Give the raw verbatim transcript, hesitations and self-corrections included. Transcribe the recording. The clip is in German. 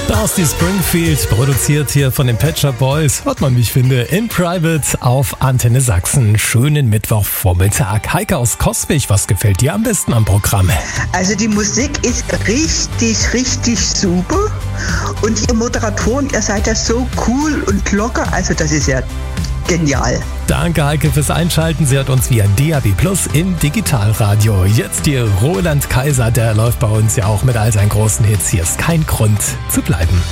Dusty Springfield, produziert hier von den Pet Shop Boys, was man mich finde, in Private auf Antenne Sachsen. Schönen Mittwochvormittag. Heike aus Coswig, was gefällt dir am besten am Programm? Also die Musik ist richtig, richtig super. Und ihr Moderatoren, ihr seid ja so cool und locker. Also das ist ja genial. Danke Heike fürs Einschalten. Sie hat uns via D A B Plus im Digitalradio. Jetzt hier Roland Kaiser, der läuft bei uns ja auch mit all seinen großen Hits. Hier ist kein Grund zu bleiben.